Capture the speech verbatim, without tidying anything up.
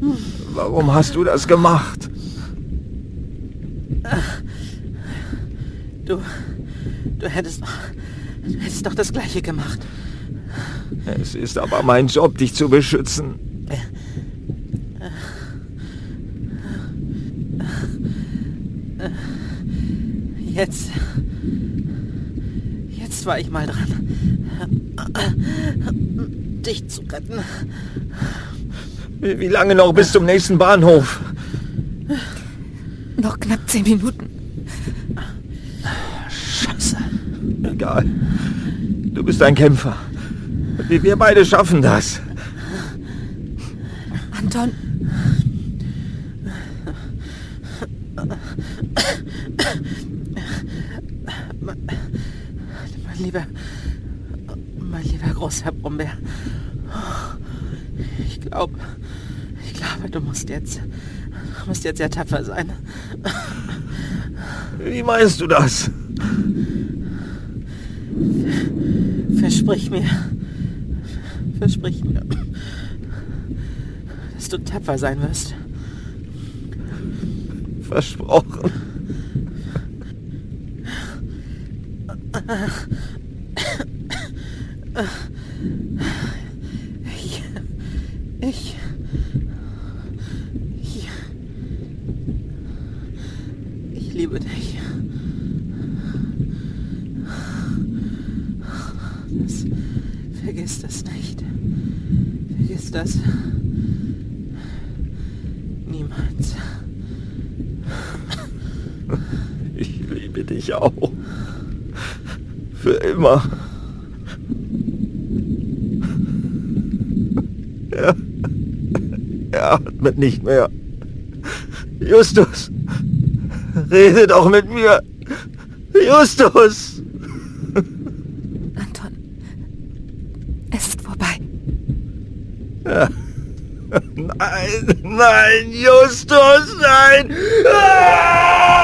Warum hast du das gemacht? Du... Du hättest... Du hättest doch das Gleiche gemacht. Es ist aber mein Job, dich zu beschützen. Jetzt... Jetzt war ich mal dran, dich zu retten. Wie lange noch bis zum nächsten Bahnhof? Noch knapp zehn Minuten. Scheiße. Egal. Du bist ein Kämpfer. Wir, wir beide schaffen das. Anton. Mein, mein lieber... Mein lieber großer Brombeer. Ich glaube... Ich glaube, du musst jetzt... Du musst jetzt sehr tapfer sein. Wie meinst du das? Versprich mir... Versprich mir... dass du tapfer sein wirst. Versprochen. Ich... Ich... Ich... Ich liebe dich. Das, vergiss das nicht. Vergiss das. Niemals. Ich liebe dich auch. Für immer. Er, er atmet nicht mehr. Justus, rede doch mit mir. Justus! Anton, es ist vorbei. Ja. Nein, nein, Justus, nein! Ah!